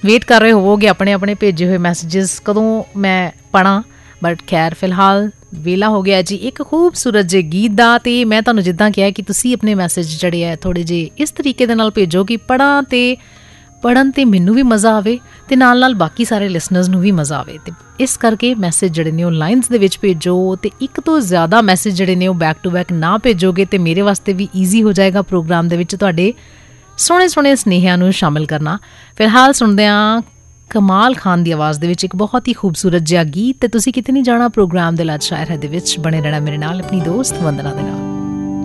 Wait ਕਰ ਰਹੇ ਹੋਵੋਗੇ ਆਪਣੇ ਆਪਣੇ ਭੇਜੇ ਹੋਏ ਮੈਸੇਜਿਸ ਕਦੋਂ ਮੈਂ ਪੜ੍ਹਾਂ, ਬਟ ਖੈਰ ਫਿਲਹਾਲ ਵੇਲਾ ਹੋ ਗਿਆ ਜੀ ਇੱਕ ਖੂਬਸੂਰਤ ਜਿਹੇ ਗੀਤ ਦਾ। ਅਤੇ ਮੈਂ ਤੁਹਾਨੂੰ ਜਿੱਦਾਂ ਕਿਹਾ ਕਿ ਤੁਸੀਂ ਆਪਣੇ ਮੈਸੇਜ ਜਿਹੜੇ ਹੈ ਥੋੜ੍ਹੇ ਜਿਹੇ ਇਸ ਤਰੀਕੇ ਦੇ ਨਾਲ ਭੇਜੋ ਕਿ ਪੜ੍ਹਨ 'ਤੇ ਮੈਨੂੰ ਵੀ ਮਜ਼ਾ ਆਵੇ ਅਤੇ ਨਾਲ ਨਾਲ ਬਾਕੀ ਸਾਰੇ ਲਿਸਨਰਸ ਨੂੰ ਵੀ ਮਜ਼ਾ ਆਵੇ। ਅਤੇ ਇਸ ਕਰਕੇ ਮੈਸੇਜ ਜਿਹੜੇ ਨੇ ਉਹ ਲਾਈਨਸ ਦੇ ਵਿੱਚ ਭੇਜੋ, ਅਤੇ ਇੱਕ ਤੋਂ ਜ਼ਿਆਦਾ ਮੈਸੇਜ ਜਿਹੜੇ ਨੇ ਉਹ ਬੈਕ ਟੂ ਬੈਕ ਨਾ ਭੇਜੋਗੇ ਅਤੇ ਮੇਰੇ ਵਾਸਤੇ ਵੀ ਈਜ਼ੀ ਹੋ ਜਾਏਗਾ ਪ੍ਰੋਗਰਾਮ ਦੇ ਵਿੱਚ ਤੁਹਾਡੇ ਸੋਹਣੇ ਸੋਹਣੇ ਸੁਨੇਹਿਆਂ ਨੂੰ ਸ਼ਾਮਿਲ ਕਰਨਾ। ਫਿਲਹਾਲ ਸੁਣਦੇ ਹਾਂ ਕਮਾਲ ਖਾਨ ਦੀ ਆਵਾਜ਼ ਦੇ ਵਿੱਚ ਇੱਕ ਬਹੁਤ ਹੀ ਖੂਬਸੂਰਤ ਜਿਹਾ ਗੀਤ। ਅਤੇ ਤੁਸੀਂ ਕਿਤੇ ਨਹੀਂ ਜਾਣਾ, ਪ੍ਰੋਗਰਾਮ ਦੇ ਲਾਜ ਸ਼ਾਇਰ ਹੈ ਦੇ ਵਿੱਚ ਬਣੇ ਰਹਿਣਾ ਮੇਰੇ ਨਾਲ, ਆਪਣੀ ਦੋਸਤ ਵੰਦਨਾ ਦੇ ਨਾਲ।